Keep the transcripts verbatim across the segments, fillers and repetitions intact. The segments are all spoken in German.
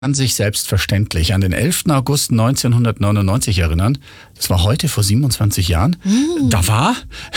Kann sich selbstverständlich an den elften August neunzehnhundertneunundneunzig erinnern. Das war heute vor siebenundzwanzig Jahren. Mm. Da war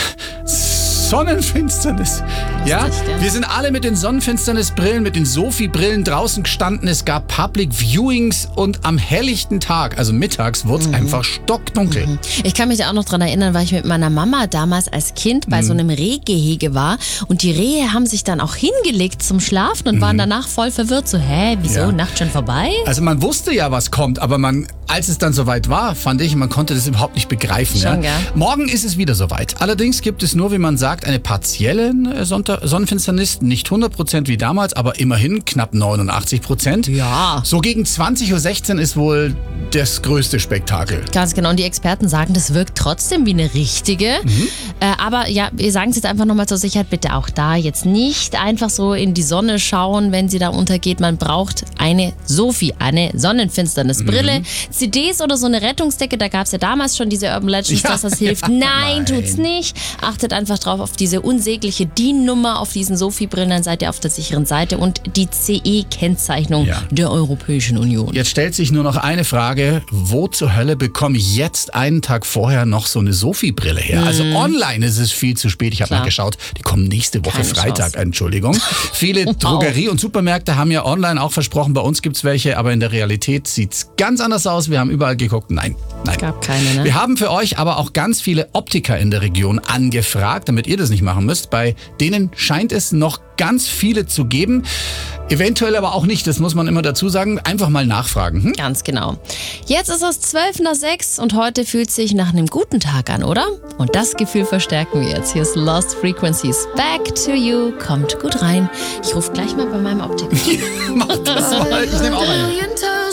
Sonnenfinsternis. Ja, wir sind alle mit den Sonnenfinsternisbrillen, mit den Sophie-Brillen draußen gestanden. Es gab Public Viewings und am helllichten Tag, also mittags, wurde es mhm. einfach stockdunkel. Mhm. Ich kann mich da auch noch dran erinnern, weil ich mit meiner Mama damals als Kind bei mhm. so einem Rehgehege war und die Rehe haben sich dann auch hingelegt zum Schlafen und mhm. waren danach voll verwirrt. So, hä, wieso, ja. Nacht schon vorbei? Also man wusste ja, was kommt, aber man, als es dann soweit war, fand ich, man konnte das überhaupt nicht begreifen. Schon, ja? Morgen ist es wieder soweit. Allerdings gibt es nur, wie man sagt, eine partielle Sonnenfinsternis, nicht hundert Prozent wie damals, aber immerhin knapp neunundachtzig Prozent. Ja. So gegen zwanzig Uhr sechzehn ist wohl das größte Spektakel. Ganz genau. Und die Experten sagen, das wirkt trotzdem wie eine richtige. Mhm. Äh, aber ja, wir sagen es jetzt einfach nochmal zur Sicherheit, bitte auch da jetzt nicht einfach so in die Sonne schauen, wenn sie da untergeht. Man braucht eine Sophie, eine Sonnenfinsternisbrille, mhm. C Ds oder so eine Rettungsdecke. Da gab es ja damals schon diese Urban Legends, ja. dass das hilft. Nein, Nein, tut's nicht. Achtet einfach drauf auf diese unsägliche D I N-Nummer auf diesen Sophie-Brillen, dann seid ihr auf der sicheren Seite und die C E-Kennzeichnung ja. der Europäischen Union. Jetzt stellt sich nur noch eine Frage, wo zur Hölle bekomme ich jetzt einen Tag vorher noch so eine Sophie-Brille her? Mhm. Also online ist es viel zu spät, ich habe mal geschaut, die kommen nächste Woche Keine Freitag, Chance. Entschuldigung. Viele wow. Drogerie- und Supermärkte haben ja online auch versprochen, bei uns gibt es welche, aber in der Realität sieht es ganz anders aus. Wir haben überall geguckt, nein, nein. Es gab keine, ne? Wir haben für euch aber auch ganz viele Optiker in der Region angefragt, damit ihr das nicht machen müsst. Bei denen scheint es noch ganz viele zu geben. Eventuell aber auch nicht, das muss man immer dazu sagen. Einfach mal nachfragen. Hm? Ganz genau. Jetzt ist es zwölf nach sechs und heute fühlt sich nach einem guten Tag an, oder? Und das Gefühl verstärken wir jetzt. Hier ist Lost Frequencies. Back to you. Kommt gut rein. Ich rufe gleich mal bei meinem Optiker. Mach das mal. Ich nehme auch einen.